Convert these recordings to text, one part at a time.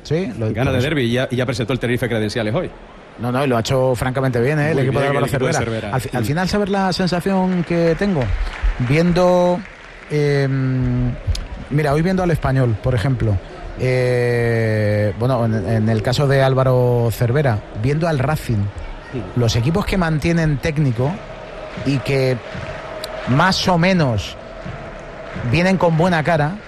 Sí, gana de derbi y ya presentó el Tenerife credenciales hoy. No, y lo ha hecho francamente bien, el equipo de Álvaro Cervera. Al final, ¿sabes la sensación que tengo? Viendo... mira, hoy viendo al Español, por ejemplo, en el caso de Álvaro Cervera, viendo al Racing, los equipos que mantienen técnico y que más o menos vienen con buena cara,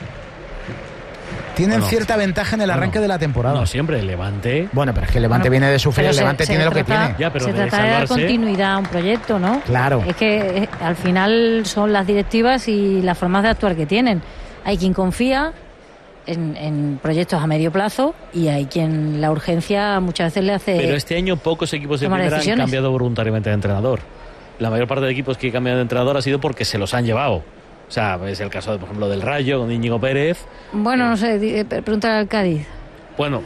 tienen cierta ventaja en el arranque de la temporada. No siempre, el Levante. Bueno, pero es que el Levante viene de sufrir, el Levante tiene lo que tiene. Ya, pero se trata de dar continuidad a un proyecto, ¿no? Claro. Es que al final son las directivas y las formas de actuar que tienen. Hay quien confía en proyectos a medio plazo y hay quien la urgencia muchas veces le hace. Pero este año pocos equipos de primera han cambiado voluntariamente de entrenador. La mayor parte de equipos que cambian de entrenador ha sido porque se los han llevado. O sea, es el caso, por ejemplo, del Rayo con Íñigo Pérez. Bueno, no sé, pregúntale al Cádiz. Bueno,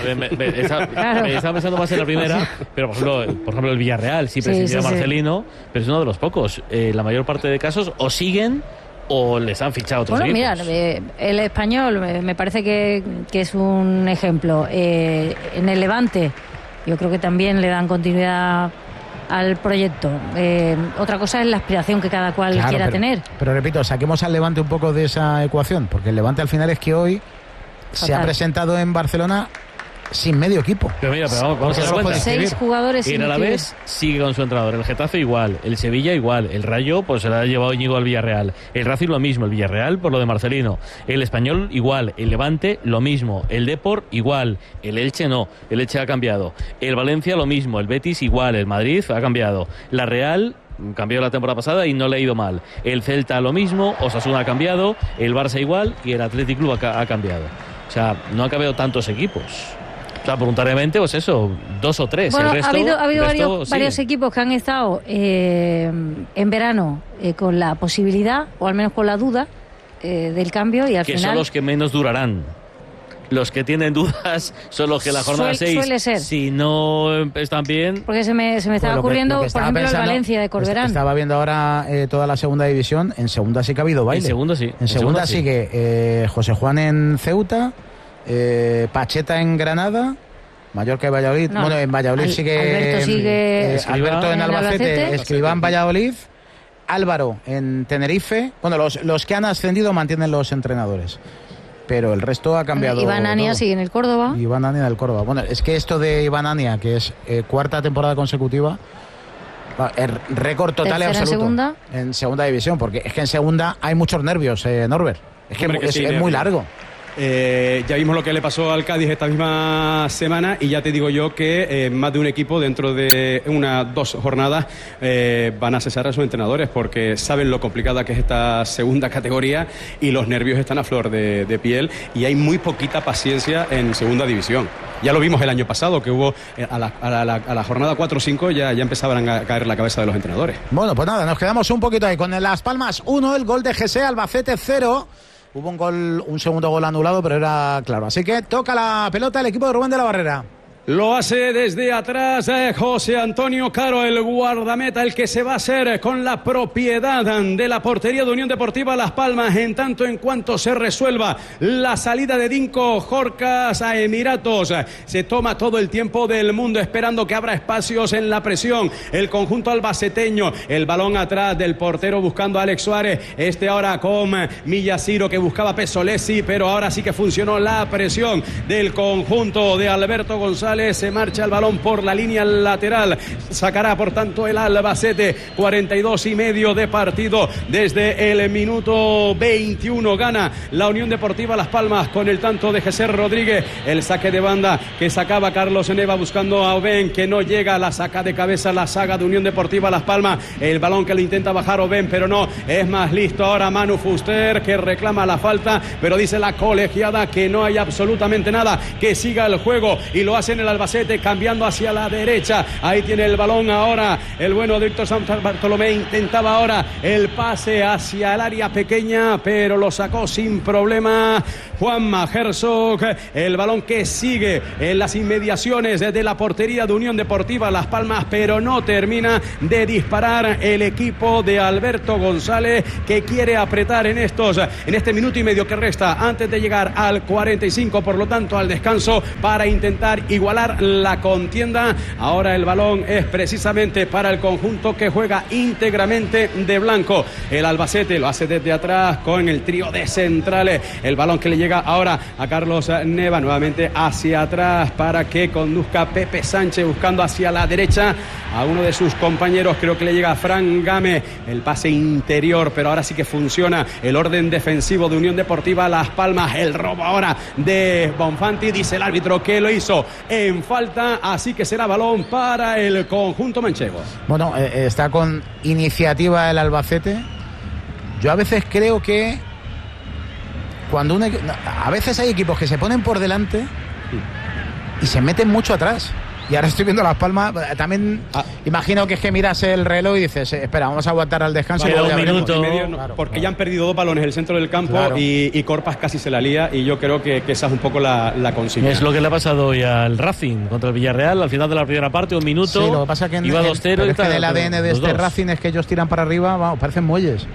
estaba pensando más en la primera, pero por ejemplo el Villarreal sí prescindió de Marcelino, pero es uno de los pocos. La mayor parte de casos o siguen o les han fichado otros equipos. Mira, el Español me parece que es un ejemplo. En el Levante yo creo que también le dan continuidad al proyecto. Otra cosa es la aspiración que cada cual quiera tener. Pero repito, saquemos al Levante un poco de esa ecuación, porque el Levante al final es que hoy se ha presentado en Barcelona sin medio equipo. Pero mira, vamos a dar cuenta. 6 jugadores sin. Y el Alavés sigue con su entrenador. El Getafe igual. El Sevilla igual. El Rayo pues se lo ha llevado Íñigo al Villarreal. El Racing lo mismo. El Villarreal por lo de Marcelino. El Español igual. El Levante lo mismo. El Depor igual. El Elche no. El Elche ha cambiado. El Valencia lo mismo. El Betis igual. El Madrid ha cambiado. La Real cambió la temporada pasada y no le ha ido mal. El Celta lo mismo. Osasuna ha cambiado. El Barça igual. Y el Athletic Club ha cambiado. O sea, no han cambiado tantos equipos. O sea, voluntariamente, pues eso, 2 o 3. Bueno, el resto, ha habido varios equipos que han estado en verano con la posibilidad, o al menos con la duda, del cambio y al final... Que son los que menos durarán. Los que tienen dudas son los que la jornada 6, suele ser. Si no están bien... Porque se me estaba ocurriendo, por ejemplo, el Valencia de Corberán. Estaba viendo ahora toda la segunda división. En segunda sí que ha habido baile. En segunda sí. En segunda sigue José Juan en Ceuta, Pacheta en Granada, Mallorca y Valladolid. No, bueno, en Valladolid sigue Alberto en Albacete, Escribá en Valladolid, Álvaro en Tenerife. Bueno, los que han ascendido mantienen los entrenadores, pero el resto ha cambiado. Iván Ania sigue en el Córdoba. Iván Ania del Córdoba. Bueno, es que esto de Iván Ania, que es cuarta temporada consecutiva, récord total y absoluto en segunda división, porque es que en segunda hay muchos nervios, Norbert. Es que es muy largo. Ya vimos lo que le pasó al Cádiz esta misma semana y ya te digo yo que más de un equipo dentro de 2 jornadas van a cesar a sus entrenadores porque saben lo complicada que es esta segunda categoría y los nervios están a flor de piel y hay muy poquita paciencia en segunda división. Ya lo vimos el año pasado que hubo a la jornada 4 o 5 ya empezaban a caer la cabeza de los entrenadores. Bueno, pues nada, nos quedamos un poquito ahí con Las Palmas 1, el gol de GC, Albacete 0. Hubo un segundo gol anulado, pero era claro. Así que toca la pelota el equipo de Rubén de la Barrera. Lo hace desde atrás José Antonio Caro, el guardameta, el que se va a hacer con la propiedad de la portería de Unión Deportiva Las Palmas, en tanto en cuanto se resuelva la salida de Dinko Jorcas a Emiratos. Se toma todo el tiempo del mundo esperando que abra espacios en la presión. El conjunto albaceteño, el balón atrás del portero buscando a Alex Suárez. Ahora con Millasiro que buscaba Pesolesi, pero ahora sí que funcionó la presión del conjunto de Alberto González. Se marcha el balón por la línea lateral. Sacará por tanto el Albacete. 42 y medio de partido. Desde el minuto 21 gana la Unión Deportiva Las Palmas con el tanto de Jesús Rodríguez. El saque de banda que sacaba Carlos Neva buscando a Oben, que no llega. La saca de cabeza la saga de Unión Deportiva Las Palmas. El balón que le intenta bajar Oben, pero no. Es más listo ahora Manu Fuster, que reclama la falta, pero dice la colegiada que no hay absolutamente nada, que siga el juego y lo hacen el Albacete, cambiando hacia la derecha. Ahí tiene el balón ahora el bueno de Víctor San Bartolomé. Intentaba ahora el pase hacia el área pequeña, pero lo sacó sin problema Juanma Herzog. El balón que sigue en las inmediaciones de la portería de Unión Deportiva Las Palmas, pero no termina de disparar el equipo de Alberto González, que quiere apretar en este minuto y medio que resta antes de llegar al 45, por lo tanto al descanso, para intentar igualar la contienda. Ahora el balón es precisamente para el conjunto que juega íntegramente de blanco. El Albacete lo hace desde atrás con el trío de centrales. El balón que le llega ahora a Carlos Neva, nuevamente hacia atrás para que conduzca Pepe Sánchez, buscando hacia la derecha a uno de sus compañeros. Creo que le llega a Fran Gámez, el pase interior, pero ahora sí que funciona el orden defensivo de Unión Deportiva Las Palmas. El robo ahora de Bonfanti, dice el árbitro que lo hizo en falta, así que será balón para el conjunto manchego. Bueno, está con iniciativa el Albacete. Yo a veces creo que a veces hay equipos que se ponen por delante y se meten mucho atrás. Y ahora estoy viendo Las Palmas. También imagino que es que miras el reloj y dices, espera, vamos a aguantar al descanso. Vale, y un minuto. Claro, porque ya han perdido 2 balones en el centro del campo, claro. y Corpas casi se la lía, y yo creo que esa es un poco la consigna. Es lo que le ha pasado hoy al Racing contra el Villarreal al final de la primera parte, un minuto. Sí, lo que pasa que iba 2-0 es que el ADN de este Racing es que ellos tiran para arriba, vamos, parecen muelles.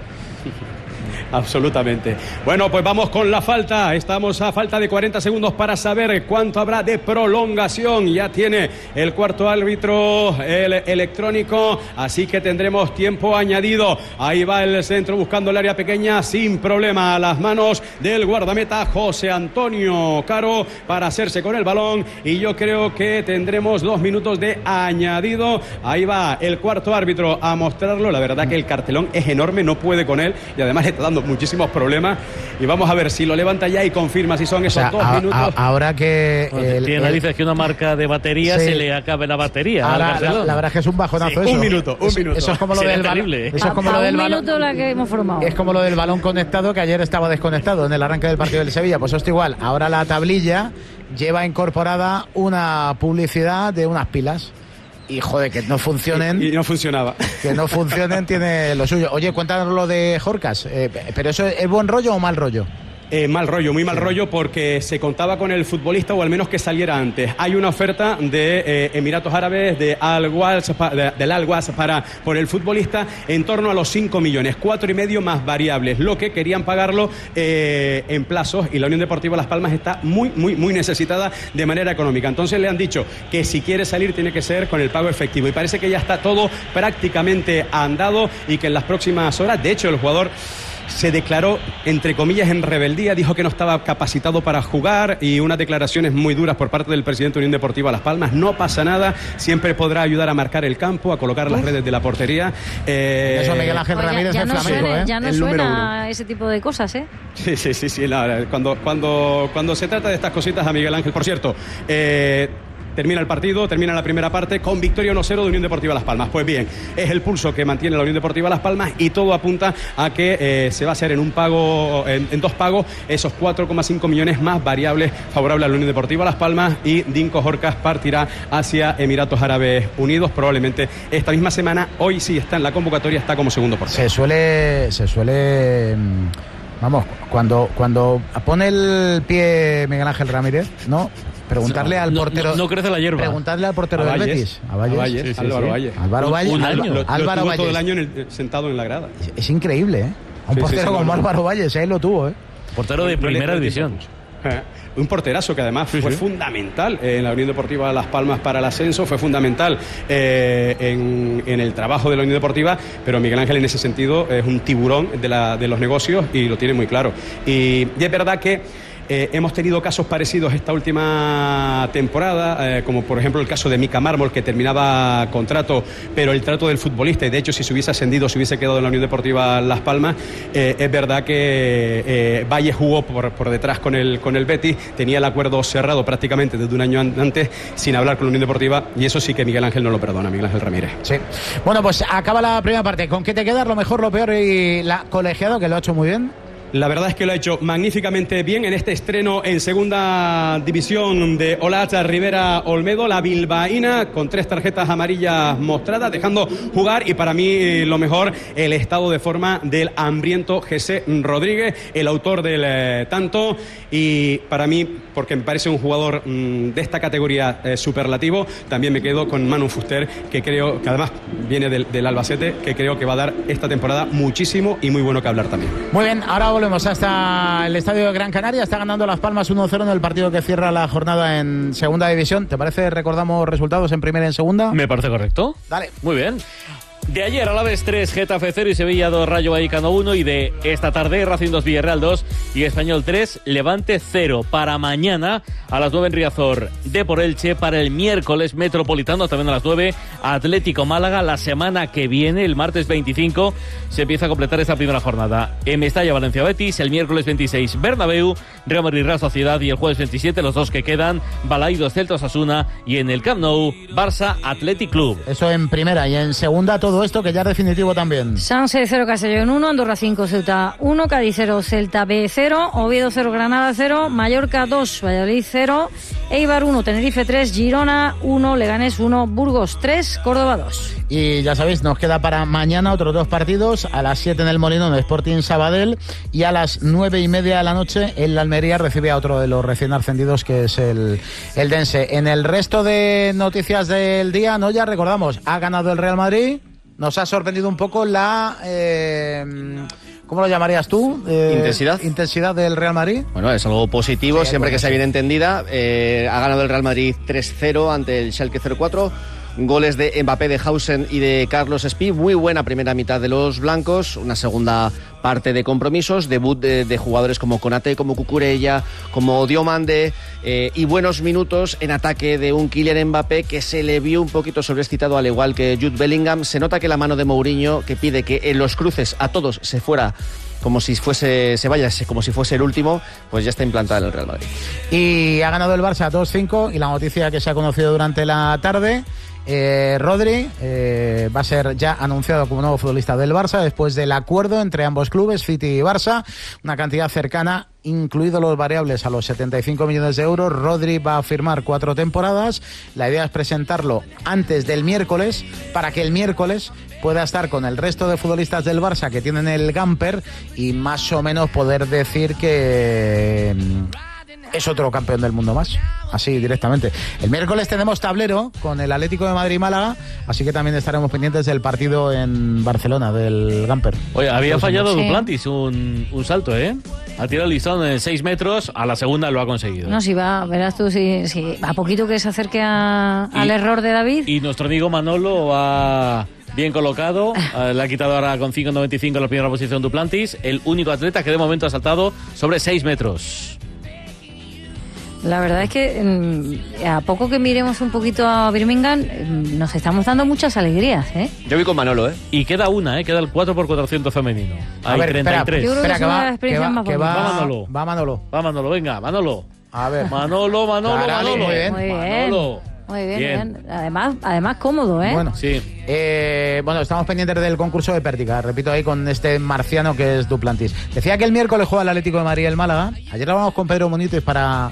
Absolutamente. Bueno, pues vamos con la falta. Estamos a falta de 40 segundos para saber cuánto habrá de prolongación. Ya tiene el cuarto árbitro el electrónico, así que tendremos tiempo añadido. Ahí va el centro buscando el área pequeña sin problema, a las manos del guardameta José Antonio Caro para hacerse con el balón, y yo creo que tendremos 2 minutos de añadido. Ahí va el cuarto árbitro a mostrarlo. La verdad que el cartelón es enorme, no puede con él, y además le está dando muchísimos problemas, y vamos a ver si lo levanta ya y confirma si son esos 2 minutos. Ahora que tiene narices que una marca de batería, sí, se le acabe la batería. Ahora, la verdad es que es un bajonazo, sí, eso. Un minuto. Eso es como lo del balón. Eso es como lo del balón. La que hemos formado. Es como lo del balón conectado, que ayer estaba desconectado en el arranque del partido del Sevilla. Pues esto igual. Ahora la tablilla lleva incorporada una publicidad de unas pilas. Y joder, que no funcionen. Y no funcionaba. Que no funcionen tiene lo suyo. Oye, cuéntanos lo de Jorcas. ¿Pero eso es buen rollo o mal rollo? Mal rollo, muy mal rollo, porque se contaba con el futbolista, o al menos que saliera antes. Hay una oferta de Emiratos Árabes, del Al-Waz por el futbolista, en torno a los 5 millones, 4,5 más variables, lo que querían pagarlo en plazos, y la Unión Deportiva Las Palmas está muy necesitada de manera económica. Entonces le han dicho que si quiere salir tiene que ser con el pago efectivo, y parece que ya está todo prácticamente andado, y que en las próximas horas, de hecho el jugador se declaró, entre comillas, en rebeldía, dijo que no estaba capacitado para jugar, y unas declaraciones muy duras por parte del presidente de Unión Deportiva Las Palmas. No pasa nada, siempre podrá ayudar a marcar el campo, a colocar las redes de la portería. Eso Miguel Ángel Ramírez es Flamengo, ya no suena ese tipo de cosas, ¿eh? Sí, cuando se trata de estas cositas, a Miguel Ángel, por cierto, termina el partido, termina la primera parte con victoria 1-0 de Unión Deportiva Las Palmas. Pues bien, es el pulso que mantiene la Unión Deportiva Las Palmas, y todo apunta a que se va a hacer en 2 pagos, esos 4,5 millones más variables favorables a la Unión Deportiva Las Palmas, y Dinko Jorcas partirá hacia Emiratos Árabes Unidos probablemente esta misma semana. Hoy sí está en la convocatoria, está como segundo portero. Se suele vamos, cuando pone el pie Miguel Ángel Ramírez, ¿no? Preguntarle al portero. No crece la hierba. Preguntarle al portero del Betis. A Valles. Sí. Álvaro Valles. Álvaro Valles. Un año. Álvaro Valles. Todo el año sentado en la grada. Es increíble, ¿eh? Un portero como Álvaro Valles, él lo tuvo, ¿eh? Portero de primera división. Un porterazo que además fue fundamental en la Unión Deportiva Las Palmas para el ascenso, fue fundamental en el trabajo de la Unión Deportiva, pero Miguel Ángel en ese sentido es un tiburón de los negocios, y lo tiene muy claro. Y es verdad que hemos tenido casos parecidos esta última temporada, como por ejemplo el caso de Mica Mármol, que terminaba contrato, pero el trato del futbolista, y de hecho si se hubiese ascendido, se hubiese quedado en la Unión Deportiva Las Palmas. Es verdad que Valle jugó por detrás con el Betis, tenía el acuerdo cerrado prácticamente desde un año antes, sin hablar con la Unión Deportiva, y eso sí que Miguel Ángel no lo perdona, Miguel Ángel Ramírez. Sí. Bueno, pues acaba la primera parte. ¿Con qué te queda? Lo mejor, lo peor y la colegiado, que lo ha hecho muy bien. La verdad es que lo ha hecho magníficamente bien en este estreno en segunda división de Olacha Rivera Olmedo, la bilbaína, con 3 tarjetas amarillas mostradas, dejando jugar, y para mí lo mejor, el estado de forma del hambriento José Rodríguez, el autor del tanto, y para mí, porque me parece un jugador de esta categoría superlativo, también me quedo con Manu Fuster, que creo que además viene del Albacete, que creo que va a dar esta temporada muchísimo y muy bueno que hablar también. Muy bien, ahora volvemos hasta el estadio de Gran Canaria. Está ganando Las Palmas 1-0 en el partido que cierra la jornada en segunda división. ¿Te parece? ¿Recordamos resultados en primera y en segunda? Me parece correcto. Dale. Muy bien. De ayer, Alavés 3, Getafe 0 y Sevilla 2, Rayo Vallecano 1. Y de esta tarde, Racing 2, Villarreal 2 y Español 3, Levante 0. Para mañana, a las 9 en Riazor, Depor Elche. Para el miércoles, Metropolitano, también a las 9, Atlético Málaga. La semana que viene, el martes 25, se empieza a completar esta primera jornada. En Mestalla, Valencia Betis. El miércoles 26, Bernabéu, Real Madrid, Real Sociedad. Y el jueves 27, los dos que quedan, Balaidos, Celta Osasuna. Y en el Camp Nou, Barça Athletic Club. Eso en primera. Y en segunda, todo esto que ya es definitivo también. Sanse 0, Castellón 1, Andorra 5, Ceuta 1, Cádiz 0, Celta B 0, Oviedo 0, Granada 0, Mallorca 2, Valladolid 0, Eibar 1, Tenerife 3, Girona 1, Leganés 1, Burgos 3, Córdoba 2. Y ya sabéis, nos queda para mañana otros 2 partidos. A las 7 en el Molinón, Sporting Sabadell, y a las 9:30 de la noche el Almería recibe a otro de los recién ascendidos, que es el Dense. En el resto de noticias del día, no, ya recordamos, ha ganado el Real Madrid. Nos ha sorprendido un poco la... ¿cómo lo llamarías tú? Intensidad del Real Madrid. Bueno, es algo positivo, Sí, siempre bueno, que sea bien entendida. Ha ganado el Real Madrid 3-0 ante el Schalke 0-4. Goles de Mbappé, de Hausen y de Carlos Espí. Muy buena primera mitad de los blancos. Una segunda parte de compromisos. Debut de jugadores como Konate, como Cucurella, como Diomande. Y buenos minutos en ataque de un Kylian Mbappé que se le vio un poquito sobreexcitado, al igual que Jude Bellingham. Se nota que la mano de Mourinho, que pide que en los cruces a todos se fuera como si fuese el último, pues ya está implantada en el Real Madrid. Y ha ganado el Barça 2-5. Y la noticia que se ha conocido durante la tarde... Rodri va a ser ya anunciado como nuevo futbolista del Barça después del acuerdo entre ambos clubes, City y Barça, una cantidad cercana, incluidos los variables, a los 75 millones de euros. Rodri va a firmar 4 temporadas. La idea es presentarlo antes del miércoles para que el miércoles pueda estar con el resto de futbolistas del Barça que tienen el Gamper y más o menos poder decir que es otro campeón del mundo más, así directamente. El miércoles tenemos tablero con el Atlético de Madrid-Málaga, así que también estaremos pendientes del partido en Barcelona, del Gamper. Oye, había fallado Sí. Duplantis un salto, ¿eh? Ha tirado el listón en 6 metros, a la segunda lo ha conseguido. No, si va, verás tú, si a poquito que se acerque al error de David. Y nuestro amigo Manolo va bien colocado, le ha quitado ahora con 5.95 la primera posición Duplantis, el único atleta que de momento ha saltado sobre 6 metros. La verdad es que a poco que miremos un poquito a Birmingham, nos estamos dando muchas alegrías, ¿eh? Yo voy con Manolo, ¿eh? Y queda una, queda el 4x400 femenino. Hay 33. Yo creo que es una de las experiencias más bonitas. Va Manolo. Va Manolo. Va Manolo, venga, Manolo. A ver. Manolo. Carali, muy bien. Muy bien. Manolo. Muy bien. Además cómodo, ¿eh? Bueno, Sí. Bueno, estamos pendientes del concurso de Pértica, repito, ahí con este marciano que es Duplantis. Decía que el miércoles juega el Atlético de Madrid y el Málaga. Ayer hablamos con Pedro Munites para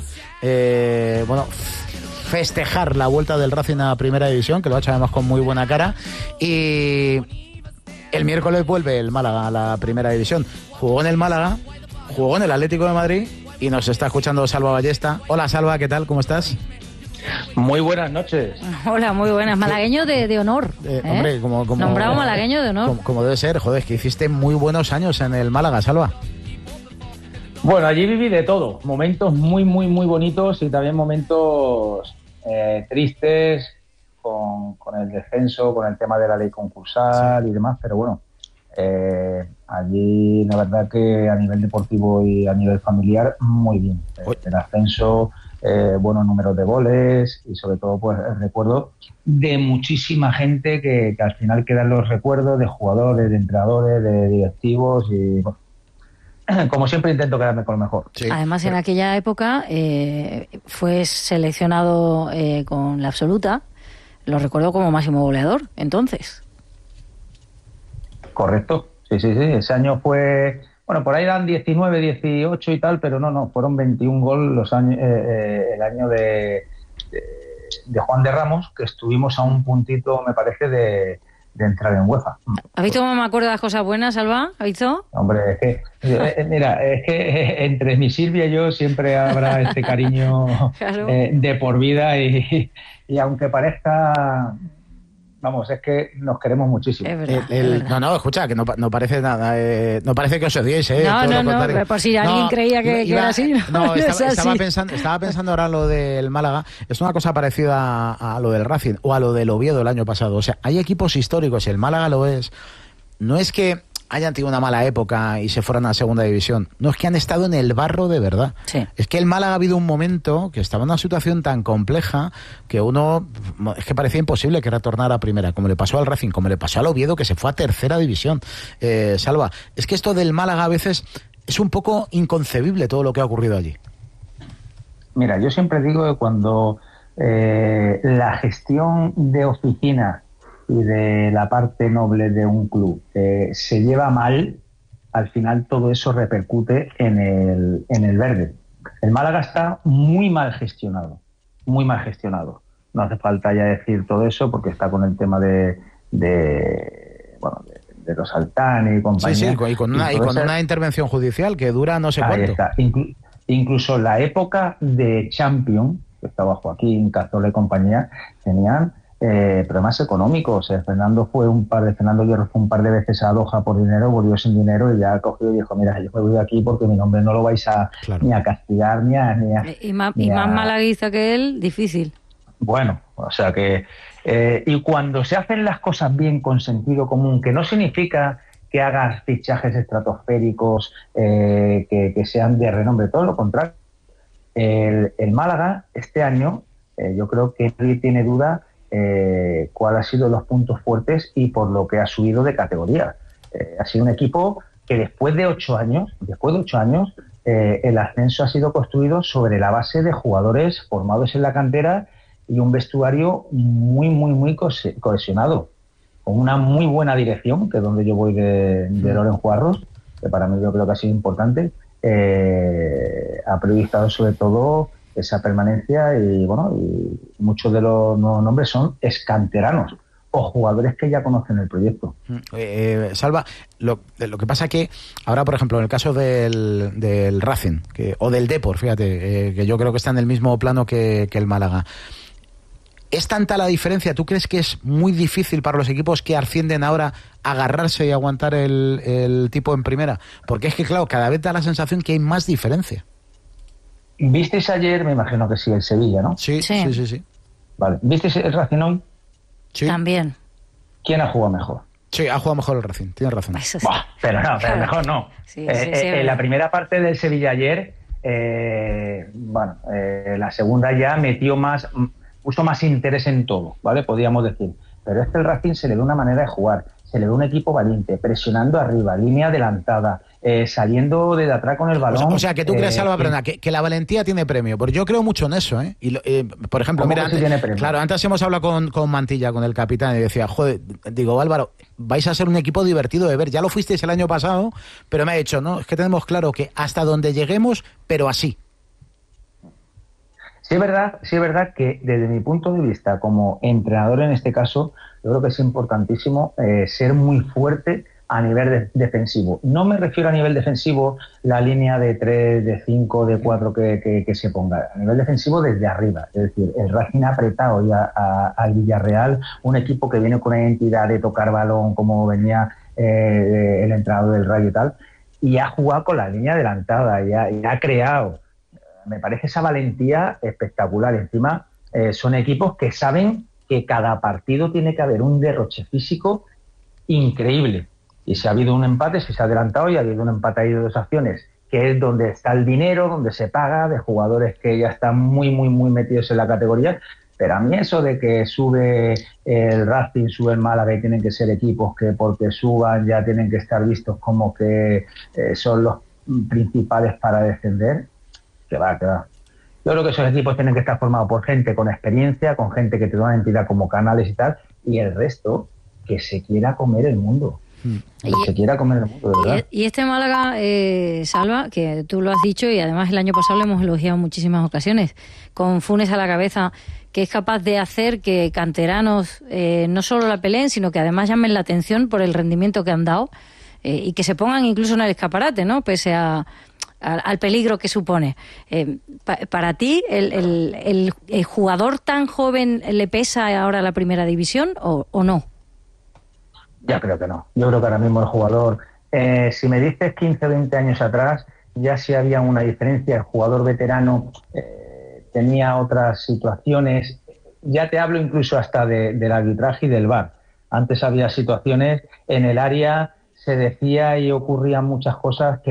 festejar la vuelta del Racing a Primera División, que lo ha hecho además con muy buena cara. Y el miércoles vuelve el Málaga a la Primera División. Jugó en el Málaga, jugó en el Atlético de Madrid y nos está escuchando Salva Ballesta. Hola Salva, ¿qué tal? ¿Cómo estás? Muy buenas noches. Hola, muy buenas. Malagueño de honor. Hombre, como nombrado malagueño de honor. Como debe ser, joder, es que hiciste muy buenos años en el Málaga, Salva. Bueno, allí viví de todo. Momentos muy bonitos y también momentos tristes con el descenso, con el tema de la ley concursal y demás. Pero bueno, allí la verdad que a nivel deportivo y a nivel familiar, muy bien. El ascenso... buenos números de goles y sobre todo pues el recuerdo de muchísima gente que al final quedan los recuerdos de jugadores, de entrenadores, de directivos y bueno, como siempre intento quedarme con lo mejor. Sí, Además en aquella época fue seleccionado con la absoluta, lo recuerdo como máximo goleador, entonces. Correcto, sí, ese año fue Bueno, por ahí dan 19, 18 y tal, pero no, fueron 21 goles los años, el año de Juan de Ramos, que estuvimos a un puntito, me parece, de entrar en UEFA. ¿Has visto cómo me acuerdo de las cosas buenas, Alba? ¿Has visto? Hombre, es que, mira, es que entre mi Silvia y yo siempre habrá este cariño claro. De por vida y aunque parezca... Vamos, es que nos queremos muchísimo. Es verdad, es verdad. No, escucha, que no parece nada, no parece que os odiéis, No, por si alguien creía que era así. No, estaba pensando ahora lo del Málaga, es una cosa parecida a lo del Racing o a lo del Oviedo el año pasado. O sea, hay equipos históricos, y el Málaga lo es. No es que hayan tenido una mala época y se fueran a segunda división. No, es que han estado en el barro de verdad. Sí. Es que el Málaga ha habido un momento que estaba en una situación tan compleja que es que parecía imposible que retornara a primera, como le pasó al Racing, como le pasó al Oviedo, que se fue a tercera división. Salva, es que esto del Málaga a veces es un poco inconcebible todo lo que ha ocurrido allí. Mira, yo siempre digo que cuando la gestión de oficina y de la parte noble de un club se lleva mal, al final todo eso repercute en el verde. El Málaga está muy mal gestionado, muy mal gestionado. No hace falta ya decir todo eso porque está con el tema de los Altani y compañía. Sí, y con una intervención judicial que dura no sé cuánto. Ahí está. Incluso la época de Champions, que estaba Joaquín, Cazorla y compañía, tenían problemas económicos. Fernando Hierro fue un par de veces a Doha por dinero, volvió sin dinero y ya cogió y dijo, mira, yo me voy de aquí porque mi nombre no lo vais a ni a castigar ni a más malaguista que él, difícil. Bueno, o sea que y cuando se hacen las cosas bien con sentido común, que no significa que hagas fichajes estratosféricos que sean de renombre, todo lo contrario. El Málaga este año yo creo que nadie tiene duda cuál ha sido los puntos fuertes y por lo que ha subido de categoría. Ha sido un equipo que después de 8 años, el ascenso ha sido construido sobre la base de jugadores formados en la cantera y un vestuario muy, muy, muy cohesionado, con una muy buena dirección, que es donde yo voy de Loren Juarros, que para mí yo creo que ha sido importante. Ha priorizado sobre todo esa permanencia y muchos de los nuevos nombres son excanteranos o jugadores que ya conocen el proyecto. Salva, lo que pasa que ahora, por ejemplo, en el caso del Racing o del Depor, fíjate, que yo creo que está en el mismo plano que el Málaga. ¿Es tanta la diferencia? ¿Tú crees que es muy difícil para los equipos que ascienden ahora agarrarse y aguantar el tipo en primera? Porque es que, claro, cada vez da la sensación que hay más diferencia. ¿Visteis ayer? Me imagino que sí, el Sevilla, ¿no? Sí. Vale. ¿Visteis el Racing hoy? Sí. También. ¿Quién ha jugado mejor? Sí, ha jugado mejor el Racing, tienes razón. Eso sí. Pero mejor no. Sí, en la primera parte del Sevilla ayer, la segunda ya puso más interés en todo, ¿vale? Podríamos decir. Pero el Racing se le ve una manera de jugar, se le ve un equipo valiente, presionando arriba, línea adelantada, saliendo de atrás con el balón. O sea, que tú crees, Alba, que la valentía tiene premio, porque yo creo mucho en eso, ¿eh? Y por ejemplo, mira, antes hemos hablado con Mantilla, con el capitán, y decía, joder, digo, Álvaro, vais a ser un equipo divertido de ver, ya lo fuisteis el año pasado, pero me ha dicho, no, es que tenemos claro que hasta donde lleguemos, pero así. Sí es verdad que desde mi punto de vista, como entrenador en este caso, yo creo que es importantísimo ser muy fuerte a nivel defensivo. No me refiero a nivel defensivo la línea de 3, de 5, de 4 que se ponga. A nivel defensivo desde arriba. Es decir, el Racing ha apretado ya al Villarreal, un equipo que viene con una identidad de tocar balón como venía el entrenador del Rayo y tal, y ha jugado con la línea adelantada y ha creado. Me parece esa valentía espectacular. Encima, son equipos que saben que cada partido tiene que haber un derroche físico increíble. Y si ha habido un empate, si se ha adelantado y ha habido un empate ahí de 2 acciones, que es donde está el dinero, donde se paga, de jugadores que ya están muy, muy, muy metidos en la categoría. Pero a mí eso de que sube el Racing, sube el Málaga y tienen que ser equipos que porque suban ya tienen que estar vistos como que son los principales para descender, que va. Yo creo que esos equipos tienen que estar formados por gente con experiencia, con gente que te da una entidad como Canales y tal, y el resto que se quiera comer el mundo. Se quiera comer el mundo, de verdad. Y este Málaga, Salva, que tú lo has dicho y además el año pasado lo hemos elogiado en muchísimas ocasiones, con Funes a la cabeza, que es capaz de hacer que canteranos no solo la peleen, sino que además llamen la atención por el rendimiento que han dado y que se pongan incluso en el escaparate, ¿no? Pese al peligro que supone. ¿Para ti el jugador tan joven le pesa ahora la primera división o no? Ya creo que no. Yo creo que ahora mismo el jugador, si me dices 15 o 20 años atrás, ya sí había una diferencia. El jugador veterano tenía otras situaciones. Ya te hablo incluso hasta del arbitraje y del VAR. Antes había situaciones en el área, se decía y ocurrían muchas cosas que